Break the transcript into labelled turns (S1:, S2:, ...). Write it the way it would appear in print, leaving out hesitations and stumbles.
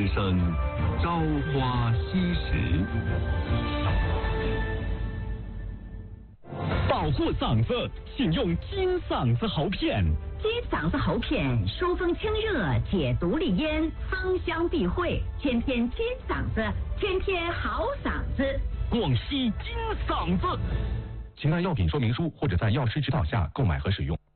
S1: 之声，朝花夕拾。
S2: 保护嗓子，请用金嗓子喉片。
S3: 金嗓子喉片疏风清热，解毒利咽，芳香避秽，天天金嗓子，天天好嗓子。
S2: 广西金嗓子，
S4: 请看药品说明书或者在药师指导下购买和使用。